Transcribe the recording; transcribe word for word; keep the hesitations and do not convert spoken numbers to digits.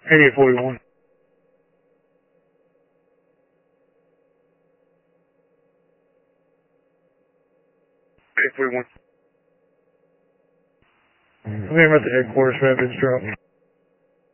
eighty-eight forty-one. eight forty-one. I'm at the headquarters, man. It's dropped.